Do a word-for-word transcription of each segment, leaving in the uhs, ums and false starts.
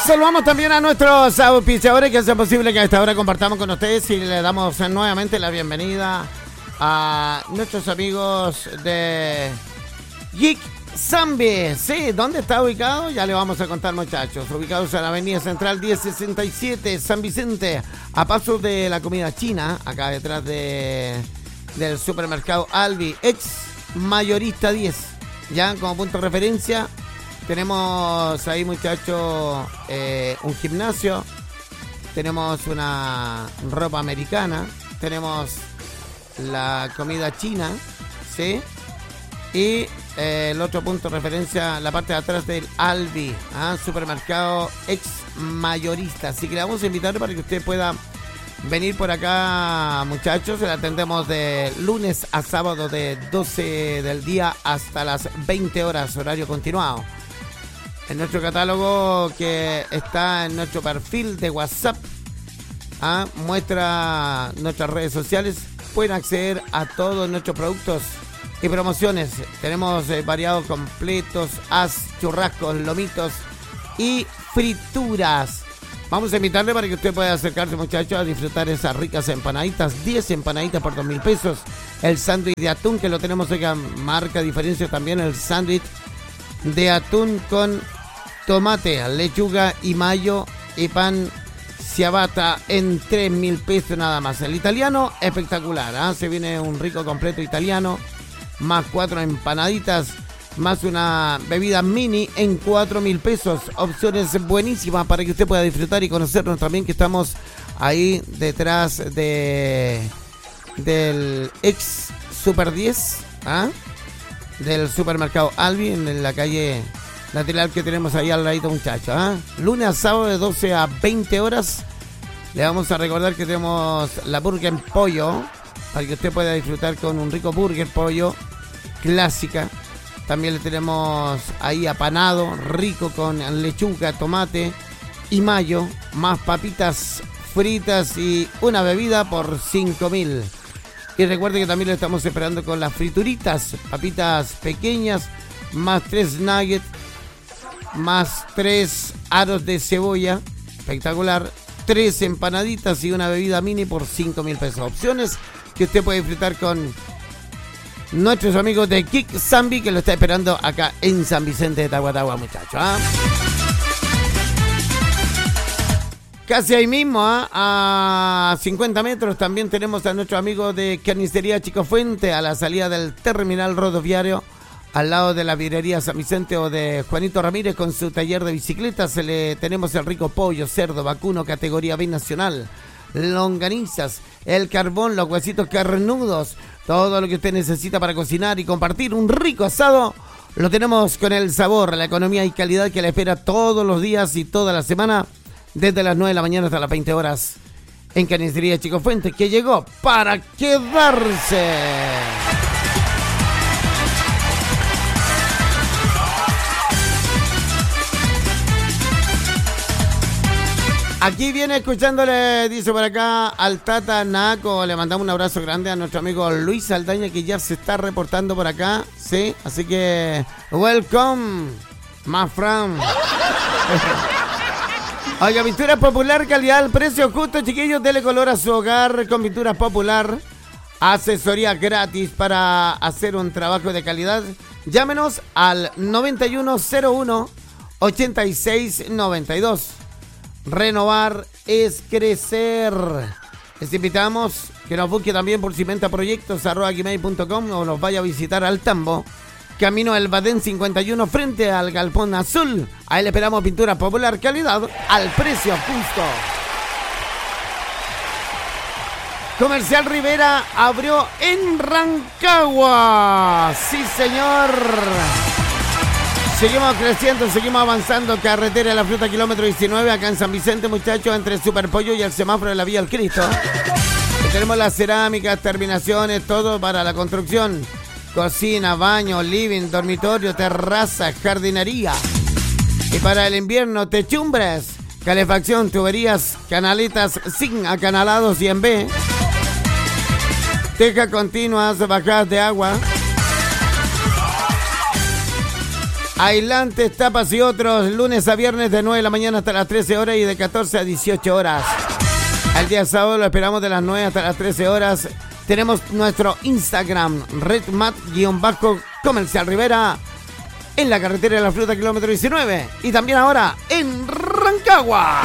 Saludamos también a nuestros auspiciadores que hacen posible que a esta hora compartamos con ustedes y le damos nuevamente la bienvenida a nuestros amigos de Geek Zambi. Sí, ¿dónde está ubicado? Ya le vamos a contar, muchachos. Ubicados en la avenida Central diez sesenta y siete, San Vicente, a paso de la comida china, acá detrás de del supermercado Albi, ex mayorista diez. Ya como punto de referencia tenemos ahí, muchachos, eh, un gimnasio, tenemos una ropa americana, tenemos la comida china, ¿sí? Y eh, el otro punto de referencia, la parte de atrás del Albi, ¿ah? Supermercado ex mayorista. Así que le vamos a invitar para que usted pueda venir por acá, muchachos. Le atendemos de lunes a sábado de doce del día hasta las veinte horas, horario continuado. En nuestro catálogo que está en nuestro perfil de WhatsApp, ¿ah? Muestra nuestras redes sociales. Pueden acceder a todos nuestros productos y promociones. Tenemos eh, variados completos, as, churrascos, lomitos y frituras. Vamos a invitarle para que usted pueda acercarse, muchachos, a disfrutar esas ricas empanaditas. diez empanaditas por dos mil pesos. El sándwich de atún, que lo tenemos acá, marca diferencia también el sándwich de atún con tomate, lechuga y mayo y pan ciabatta en tres mil pesos nada más. El italiano, espectacular, ¿eh? Se viene un rico completo italiano, más cuatro empanaditas, más una bebida mini en cuatro mil pesos. Opciones buenísimas para que usted pueda disfrutar y conocernos también, que estamos ahí detrás de del ex Super diez, ¿ah? Del supermercado Albi, en la calle lateral que tenemos ahí al ladito, muchachos, ¿ah? Lunes a sábado de doce a veinte horas. Le vamos a recordar que tenemos la burger en pollo, para que usted pueda disfrutar con un rico burger pollo clásica. También le tenemos ahí apanado, rico con lechuga, tomate y mayo, más papitas fritas y una bebida por cinco mil. Y recuerde que también lo estamos esperando con las frituritas, papitas pequeñas, más tres nuggets, más tres aros de cebolla, espectacular, tres empanaditas y una bebida mini por cinco mil pesos. Opciones que usted puede disfrutar con nuestros amigos de Geek Zambi, que lo está esperando acá en San Vicente de Tahuatahua, muchachos, ¿ah? Casi ahí mismo, ¿ah? A cincuenta metros también tenemos a nuestro amigo de Carnicería Chico Fuente, a la salida del terminal rodoviario, al lado de la vidrería San Vicente, o de Juanito Ramírez con su taller de bicicletas. Se le tenemos el rico pollo, cerdo, vacuno, categoría B nacional, longanizas, el carbón, los huesitos carnudos, todo lo que usted necesita para cocinar y compartir un rico asado. Lo tenemos con el sabor, la economía y calidad que le espera todos los días y toda la semana, desde las nueve de la mañana hasta las veinte horas, en Carnicería Chico Fuente, que llegó para quedarse. Aquí viene escuchándole, dice por acá, al Tata Naco. Le mandamos un abrazo grande a nuestro amigo Luis Saldaña, que ya se está reportando por acá, ¿sí? Así que, welcome, my friend. Oiga, pintura popular, calidad al precio justo, chiquillos. Dele color a su hogar con pintura popular. Asesoría gratis para hacer un trabajo de calidad. Llámenos al noventa y uno cero uno ochenta y seis noventa y dos. Renovar es crecer. Les invitamos que nos busque también por cimentaproyectos arroba gmail punto com, o nos vaya a visitar al Tambo, camino del Badén cincuenta y uno, frente al Galpón Azul. Ahí le esperamos pintura popular, calidad al precio justo. Comercial Rivera abrió en Rancagua. Sí, señor. Seguimos creciendo, seguimos avanzando. Carretera de la Fruta, kilómetro diecinueve, acá en San Vicente, muchachos, entre Superpollo y el semáforo de la Vía del Cristo. Y tenemos las cerámicas, terminaciones, todo para la construcción. Cocina, baño, living, dormitorio, terraza, jardinería. Y para el invierno, techumbres, calefacción, tuberías, canaletas sin acanalados y en B. Tejas continuas, bajadas de agua. Aislantes, tapas y otros, lunes a viernes de nueve de la mañana hasta las trece horas y de catorce a dieciocho horas. El día sábado lo esperamos de las nueve hasta las trece horas. Tenemos nuestro Instagram, redmat-comercial Rivera, en la carretera de la Fruta, kilómetro diecinueve. Y también ahora en Rancagua.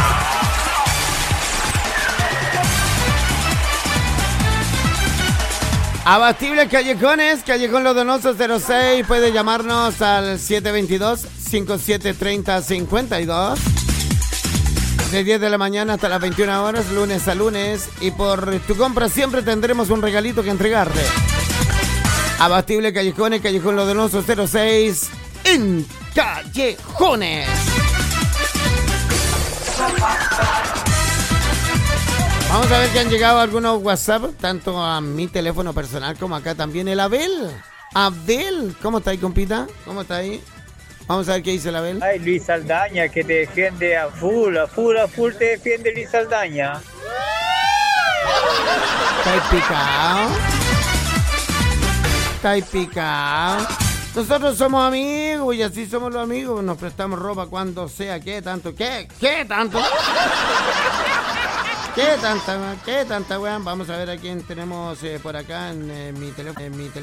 Abastibles Callejones, Callejón Los Donosos cero seis. Puede llamarnos al siete dos dos, cinco siete tres cero, cinco dos. De diez de la mañana hasta las veintiuna horas, lunes a lunes. Y por tu compra siempre tendremos un regalito que entregarte. Abastible Callejones, Callejón Los Donosos cero seis. En Callejones. Vamos a ver que han llegado algunos WhatsApp, tanto a mi teléfono personal como acá también. El Abel. Abel, ¿cómo está ahí, compita? ¿Cómo está ahí? Vamos a ver qué dice el Abel. Ay, Luis Saldaña, que te defiende a full, a full, a full te defiende Luis Saldaña. Está ahí picado. Está ahí picado. Nosotros somos amigos y así somos los amigos. Nos prestamos ropa cuando sea. ¿Qué tanto? ¿Qué? ¿Qué tanto? ¿Qué tanta, qué tanta, weón? Vamos a ver a quién tenemos eh, por acá en, eh, mi teléfono. En mi teléfono.